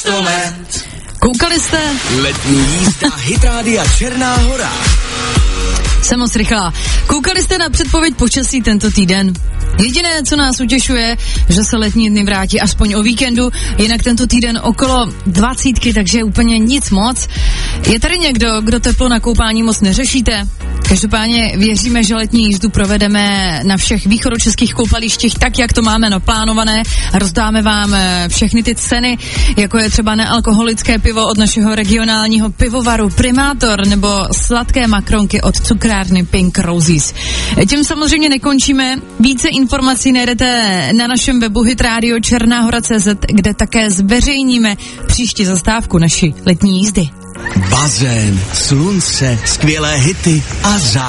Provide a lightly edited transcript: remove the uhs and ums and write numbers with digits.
instrument. Koukali jste? Letní jízda Hit Rádia Černá Hora. Jsem moc rychlá. Koukali jste na předpověď počasí tento týden? Jediné, co nás utěšuje, že se letní dny vrátí aspoň o víkendu, jinak tento týden okolo 20, takže úplně nic moc. Je tady někdo, kdo teplo na koupání moc neřešíte? Každopádně věříme, že letní jízdu provedeme na všech východočeských koupalištích tak, jak to máme naplánované. Rozdáme vám všechny ty ceny, jako je třeba nealkoholické pivo od našeho regionálního pivovaru Primátor nebo sladké makronky od cukrárny Pink Roses. Tím samozřejmě nekončíme. Více informací najdete na našem webu hitradio.černáhora.cz, kde také zveřejníme příští zastávku naší letní jízdy. Bazén, slunce, skvělé hity a